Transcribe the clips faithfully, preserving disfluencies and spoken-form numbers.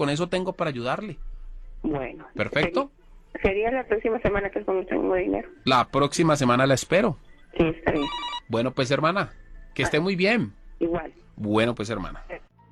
con eso tengo para ayudarle. Bueno. ¿Perfecto? Sería, sería la próxima semana que es cuando tengo dinero. La próxima semana la espero. Sí, está bien. Bueno, pues, hermana, que esté muy bien. Igual. Bueno, pues, hermana.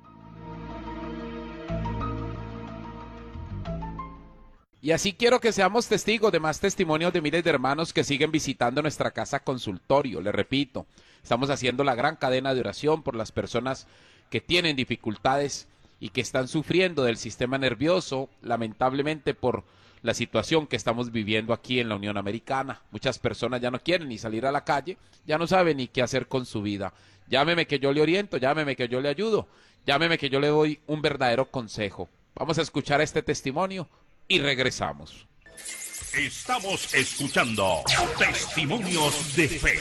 Y así quiero que seamos testigos de más testimonios de miles de hermanos que siguen visitando nuestra casa consultorio. Le repito, estamos haciendo la gran cadena de oración por las personas que tienen dificultades y que están sufriendo del sistema nervioso, lamentablemente por la situación que estamos viviendo aquí en la Unión Americana. Muchas personas ya no quieren ni salir a la calle, ya no saben ni qué hacer con su vida. Llámeme que yo le oriento, llámeme que yo le ayudo, llámeme que yo le doy un verdadero consejo. Vamos a escuchar este testimonio y regresamos. Estamos escuchando Testimonios de Fe.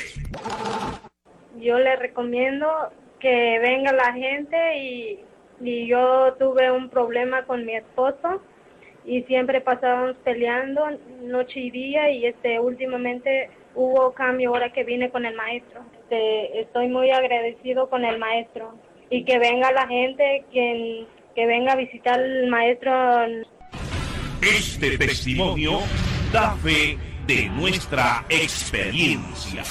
Yo le recomiendo que venga la gente y, y yo tuve un problema con mi esposo y siempre pasábamos peleando noche y día y este últimamente hubo cambio ahora que vine con el maestro. Este, estoy muy agradecido con el maestro y que venga la gente, quien, que venga a visitar al maestro. Este testimonio da fe de nuestra experiencia.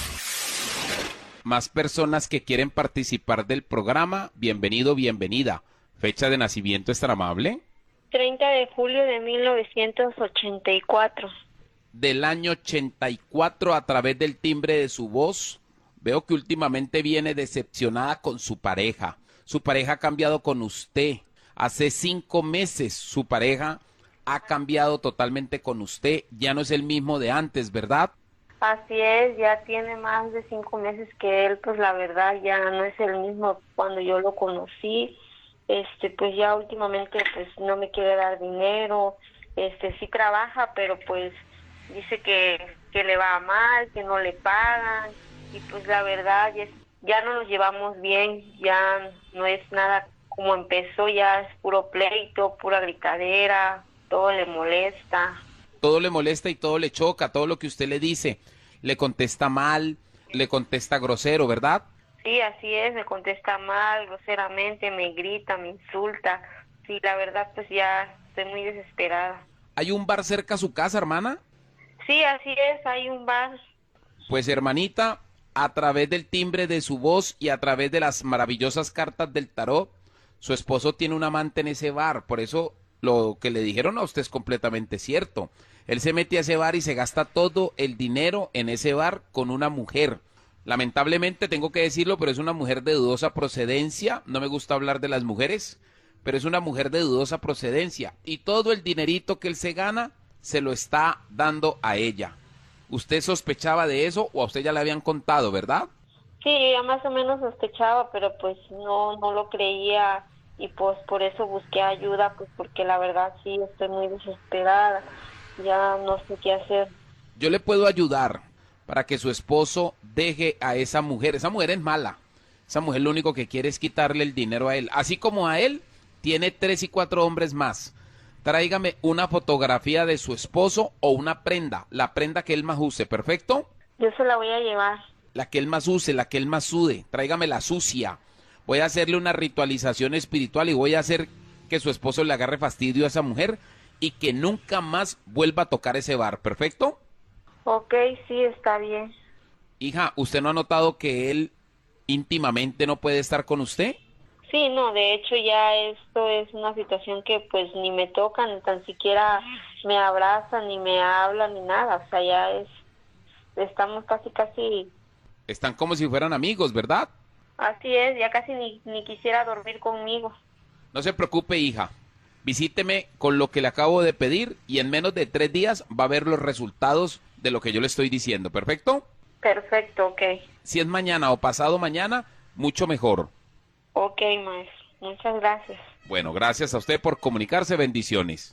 Más personas que quieren participar del programa, bienvenido, bienvenida. ¿Fecha de nacimiento es tan amable? treinta de julio de mil novecientos ochenta y cuatro. Del año ochenta y cuatro, a través del timbre de su voz, veo que últimamente viene decepcionada con su pareja. Su pareja ha cambiado con usted. Hace cinco meses su pareja ha cambiado totalmente con usted. Ya no es el mismo de antes, ¿verdad? Así es, ya tiene más de cinco meses que él, pues la verdad ya no es el mismo cuando yo lo conocí. Este, pues ya últimamente pues no me quiere dar dinero, este, sí trabaja, pero pues dice que, que le va mal, que no le pagan, y pues la verdad ya, ya no nos llevamos bien, ya no es nada como empezó, ya es puro pleito, pura gritadera, todo le molesta. Todo le molesta y todo le choca, todo lo que usted le dice, le contesta mal, le contesta grosero, ¿verdad? Sí, así es, me contesta mal, groseramente, me grita, me insulta. Sí, la verdad, pues ya estoy muy desesperada. ¿Hay un bar cerca a su casa, hermana? Sí, así es, hay un bar. Pues, hermanita, a través del timbre de su voz y a través de las maravillosas cartas del tarot, su esposo tiene un amante en ese bar. Por eso lo que le dijeron a usted es completamente cierto. Él se mete a ese bar y se gasta todo el dinero en ese bar con una mujer. Lamentablemente tengo que decirlo, pero es una mujer de dudosa procedencia. No me gusta hablar de las mujeres, pero es una mujer de dudosa procedencia. Y todo el dinerito que él se gana se lo está dando a ella. ¿Usted sospechaba de eso o a usted ya le habían contado, verdad? Sí, yo ya más o menos sospechaba, pero pues no, no lo creía y pues por eso busqué ayuda, pues porque la verdad sí estoy muy desesperada. Ya no sé qué hacer. Yo le puedo ayudar para que su esposo deje a esa mujer. Esa mujer es mala. Esa mujer lo único que quiere es quitarle el dinero a él. Así como a él, tiene tres y cuatro hombres más. Tráigame una fotografía de su esposo o una prenda. La prenda que él más use, ¿perfecto? Yo se la voy a llevar. La que él más use, la que él más sude. Tráigame la sucia. Voy a hacerle una ritualización espiritual y voy a hacer que su esposo le agarre fastidio a esa mujer y que nunca más vuelva a tocar ese bar, ¿perfecto? Ok, sí, está bien. Hija, ¿usted no ha notado que él íntimamente no puede estar con usted? Sí, no, de hecho ya esto es una situación que pues ni me tocan, ni tan siquiera me abrazan, ni me hablan, ni nada. O sea, ya es, estamos casi, casi... Están como si fueran amigos, ¿verdad? Así es, ya casi ni, ni quisiera dormir conmigo. No se preocupe, hija. Visíteme con lo que le acabo de pedir y en menos de tres días va a ver los resultados de lo que yo le estoy diciendo, ¿perfecto? Perfecto, ok. Si es mañana o pasado mañana, mucho mejor. Ok, maestro. Muchas gracias. Bueno, gracias a usted por comunicarse. Bendiciones.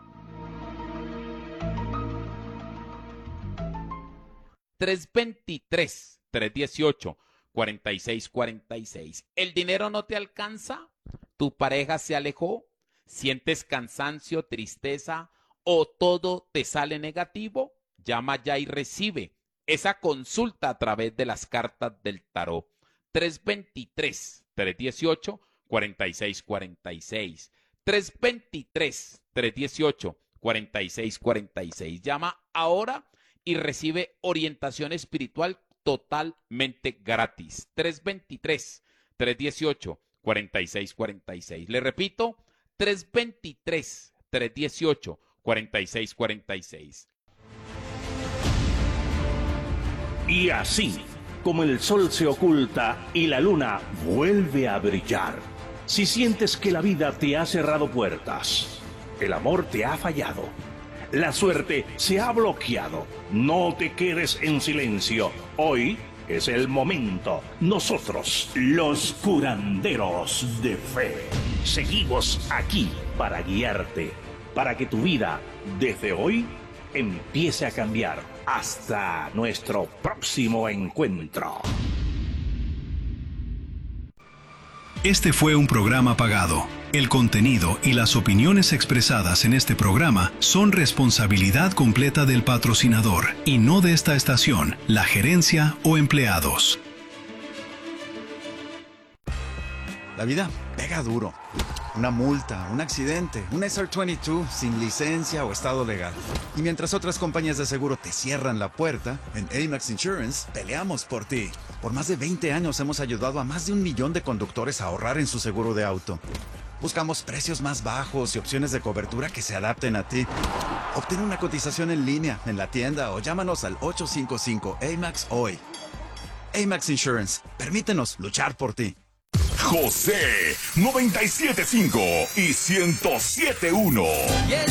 tres veintitrés, tres dieciocho, cuarenta y seis cuarenta y seis. ¿El dinero no te alcanza? ¿Tu pareja se alejó? ¿Sientes cansancio, tristeza o todo te sale negativo? Llama ya y recibe esa consulta a través de las cartas del tarot. tres veintitrés, tres dieciocho, cuarenta y seis cuarenta y seis. tres dos tres, tres uno ocho, cuatro seis cuatro seis. Llama ahora y recibe orientación espiritual totalmente gratis. tres dos tres, tres uno ocho, cuatro seis cuatro seis. Le repito, tres dos tres, tres uno ocho, cuatro seis cuatro seis. Y así, como el sol se oculta y la luna vuelve a brillar, si sientes que la vida te ha cerrado puertas, el amor te ha fallado, la suerte se ha bloqueado, no te quedes en silencio. Hoy es el momento. Nosotros, los curanderos de fe, seguimos aquí para guiarte, para que tu vida, desde hoy, empiece a cambiar. Hasta nuestro próximo encuentro. Este fue un programa pagado. El contenido y las opiniones expresadas en este programa son responsabilidad completa del patrocinador y no de esta estación, la gerencia o empleados. La vida pega duro. Una multa, un accidente, un S R veintidós sin licencia o estado legal. Y mientras otras compañías de seguro te cierran la puerta, en Amax Insurance peleamos por ti. Por más de veinte años hemos ayudado a más de un millón de conductores a ahorrar en su seguro de auto. Buscamos precios más bajos y opciones de cobertura que se adapten a ti. Obtén una cotización en línea, en la tienda o llámanos al ocho cinco cinco A M A X hoy. Amax Insurance, permítenos luchar por ti. José noventa y siete punto cinco y ciento siete punto uno. Y el